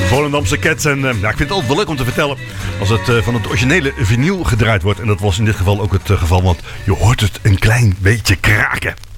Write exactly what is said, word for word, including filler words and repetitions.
Volendamse Cats. En uh, ja, ik vind het altijd wel leuk om te vertellen als het uh, van het originele vinyl gedraaid wordt. En dat was in dit geval ook het uh, geval, want je hoort het een klein beetje kraken.